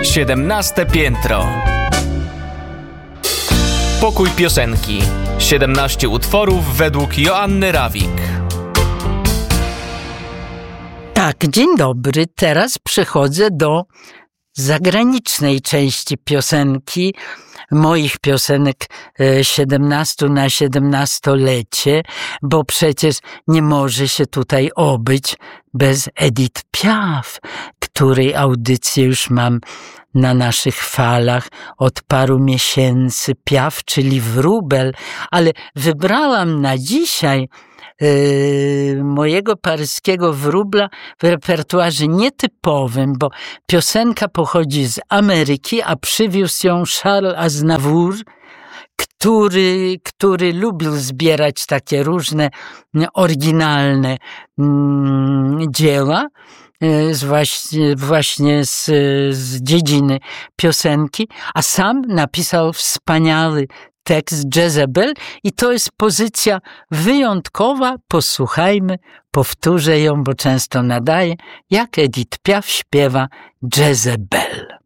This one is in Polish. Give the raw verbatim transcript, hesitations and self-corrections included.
Siedemnaste piętro. Pokój piosenki. Siedemnaście utworów według Joanny Rawik. Tak, dzień dobry. Teraz przechodzę do zagranicznej części piosenki, moich piosenek siedemnastu na siedemnastolecie, bo przecież nie może się tutaj obyć bez Edith Piaf, której audycję już mam na naszych falach od paru miesięcy. Piaf, czyli wróbel, ale wybrałam na dzisiaj Yy, mojego paryskiego wróbla w repertuarze nietypowym, bo piosenka pochodzi z Ameryki, a przywiózł ją Charles Aznavour, który, który lubił zbierać takie różne oryginalne mm, dzieła, z właśnie, właśnie z, z dziedziny piosenki, a sam napisał wspaniały tekst Jezebel i to jest pozycja wyjątkowa. Posłuchajmy, powtórzę ją, bo często nadaję, jak Edith Piaf śpiewa Jezebel.